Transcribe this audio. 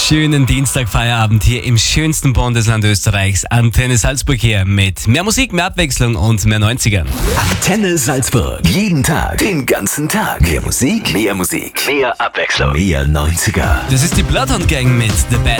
Schönen Dienstagfeierabend hier im schönsten Bundesland Österreichs. Antenne Salzburg hier mit mehr Musik, mehr Abwechslung und mehr 90ern. Antenne Salzburg. Jeden Tag, den ganzen Tag. Mehr Musik, mehr Abwechslung. Mehr 90er. Das ist die Bloodhound Gang mit The Bad